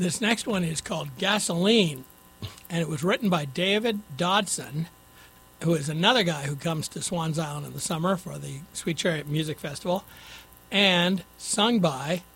This next one is called Gasoline, and it was written by David Dodson, who is another guy who comes to Swans Island in the summer for the Sweet Chariot Music Festival, and sung by